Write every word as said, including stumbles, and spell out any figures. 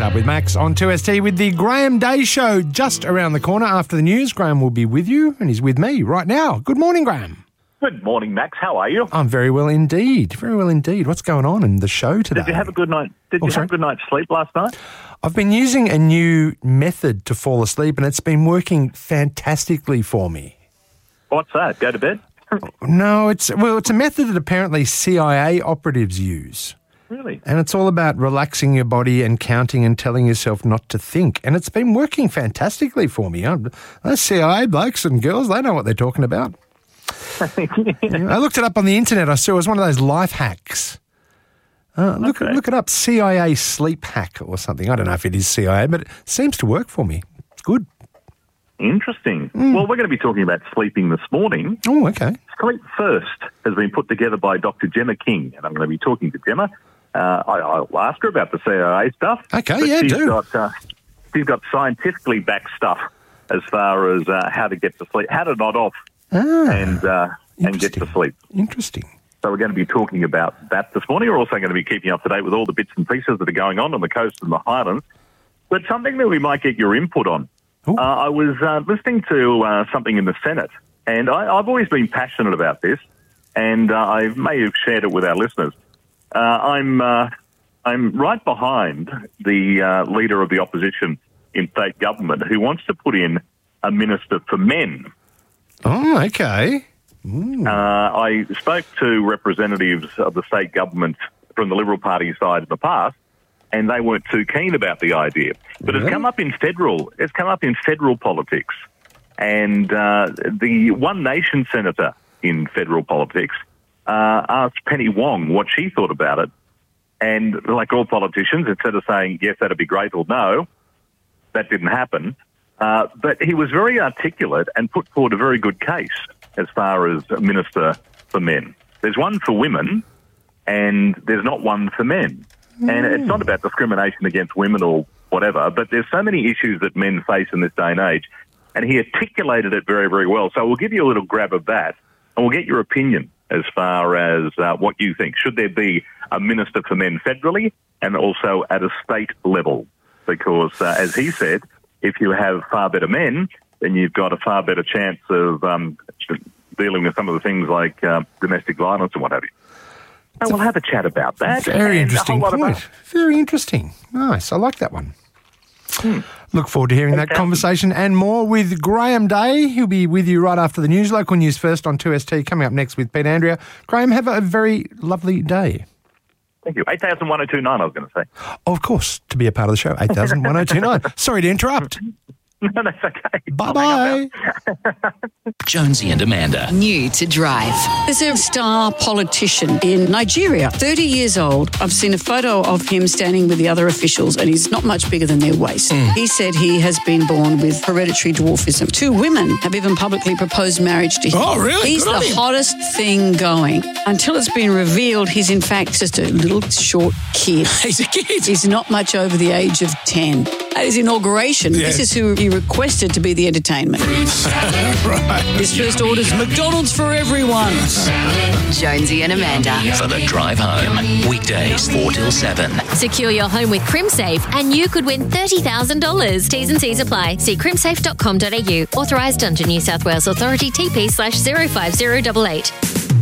Up with Max on two S T with the Graham Day Show just around the corner after the news. Graham will be with you and he's with me right now. Good morning, Graham. Good morning, Max. How are you? I'm very well indeed. Very well indeed. What's going on in the show today? Did you have a good night? Did Oh, you sorry? have a good night's sleep last night? I've been using a new method to fall asleep and it's been working fantastically for me. What's that? Go to bed? No, it's well, it's a method that apparently C I A operatives use. Really? And it's all about relaxing your body and counting and telling yourself not to think. And it's been working fantastically for me. I'm, those C I A blokes and girls, they know what they're talking about. I looked it up on the internet. I saw it was one of those life hacks. Uh, look, Okay. look it up, C I A sleep hack or something. I don't know if it is C I A, but it seems to work for me. It's good. Interesting. Well, we're going to be talking about sleeping this morning. Oh, okay. Sleep First has been put together by Doctor Gemma King, and I'm going to be talking to Gemma. Uh, I, I'll ask her about the C I A stuff. Okay, but yeah, she's do. Got, uh, she's got scientifically backed stuff as far as uh, how to get to sleep, how to nod off Ah, and uh, and get to interesting. sleep. Interesting. So we're going to be talking about that this morning. We're also going to be keeping up to date with all the bits and pieces that are going on on the coast and the Highlands. But something that we might get your input on. Ooh. Uh, I was uh, listening to uh, something in the Senate, and I, I've always been passionate about this, and uh, I may have shared it with our listeners. Uh, I'm uh, I'm right behind the uh, leader of the opposition in state government who wants to put in a minister for men. Oh, okay. Uh, I spoke to representatives of the state government from the Liberal Party side in the past, and they weren't too keen about the idea. But Really? it's come up in federal. It's come up in federal politics, and uh, the One Nation senator in federal politics uh, asked Penny Wong what she thought about it, and like all politicians, instead of saying yes, that'd be great, or no, that didn't happen. Uh, but he was very articulate and put forward a very good case as far as a minister for men. There's one for women and there's not one for men. Mm. And it's not about discrimination against women or whatever, but there's so many issues that men face in this day and age. And he articulated it very, very well. So we'll give you a little grab of that and we'll get your opinion as far as uh, what you think. Should there be a minister for men federally and also at a state level? Because, uh, as he said, if you have far better men, then you've got a far better chance of um, dealing with some of the things like uh, domestic violence and what have you. So we'll have a chat about that. Very and interesting a whole lot point. about- Very interesting. Nice. I like that one. Look forward to hearing that Okay. conversation and more with Graham Day. He'll be with you right after the news. Local news first on two S T, coming up next with Pete Andrea. Graham, have a very lovely day. Thank you. eight thousand one oh two nine, I was going to say. Of course, to be a part of the show, eight thousand one oh two nine. Sorry to interrupt. No, that's okay. Bye-bye. Jonesy and Amanda. New to drive. There's a star politician in Nigeria, thirty years old. I've seen a photo of him standing with the other officials and he's not much bigger than their waist. He said he has been born with hereditary dwarfism. Two women have even publicly proposed marriage to him. Oh, really? He's Good on the him. hottest thing going. Until it's been revealed he's in fact just a little short kid. He's a kid. He's not much over the age of ten. At his inauguration, Yeah. this is who he requested to be the entertainment. Right. His first order's McDonald's for everyone. Jonesy and Amanda. For the drive home. Weekdays four till seven. Secure your home with CrimSafe and you could win thirty thousand dollars. T's and C's apply. See crimsafe dot com dot a u. Authorised under New South Wales Authority T P slash zero five zero eight eight.